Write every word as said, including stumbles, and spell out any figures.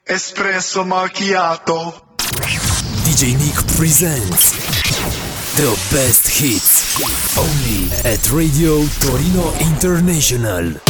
Espresso macchiato. D J Nick presents the best hits only at Radio Torino International.